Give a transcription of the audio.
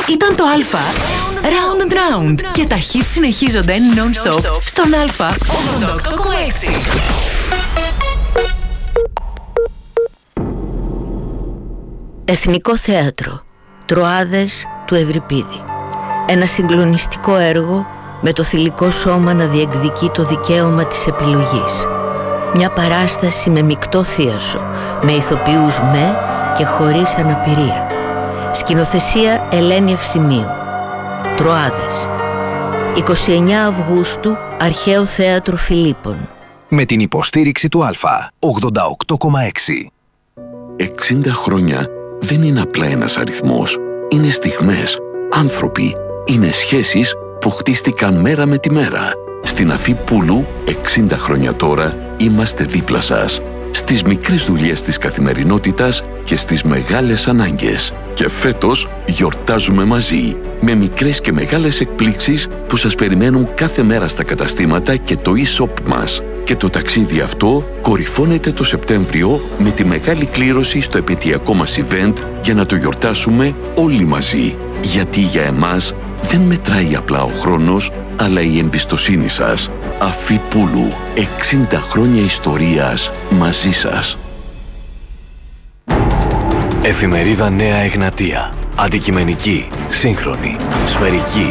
Ήταν το Α Round and Round και τα hits συνεχίζονται non-stop στον Α 88,6. Εθνικό Θέατρο, Τροάδες του Ευρυπίδη. Ένα συγκλονιστικό έργο με το θηλυκό σώμα να διεκδικεί το δικαίωμα της επιλογής. Μια παράσταση με μεικτό θίασο, με ηθοποιούς με και χωρίς αναπηρία. Σκηνοθεσία Ελένη Ευθυμίου. Τροάδες, 29 Αυγούστου, Αρχαίο Θέατρο Φιλίππων. Με την υποστήριξη του Α 88,6. 60 χρόνια δεν είναι απλά ένας αριθμός. Είναι στιγμές, άνθρωποι, είναι σχέσεις που χτίστηκαν μέρα με τη μέρα. Στην Αφή Πούλου, 60 χρόνια τώρα, είμαστε δίπλα σας. Στις μικρές δουλειές της καθημερινότητας και στις μεγάλες ανάγκες. Και φέτος γιορτάζουμε μαζί, με μικρές και μεγάλες εκπλήξεις που σας περιμένουν κάθε μέρα στα καταστήματα και το e-shop μας. Και το ταξίδι αυτό κορυφώνεται το Σεπτέμβριο με τη μεγάλη κλήρωση στο επαιτειακό μας event για να το γιορτάσουμε όλοι μαζί. Γιατί για εμάς δεν μετράει απλά ο χρόνος, αλλά η εμπιστοσύνη σας. Αφή Πούλου, 60 χρόνια ιστορίας μαζί σας. Εφημερίδα Νέα Εγνατία. Αντικειμενική, σύγχρονη, σφαιρική,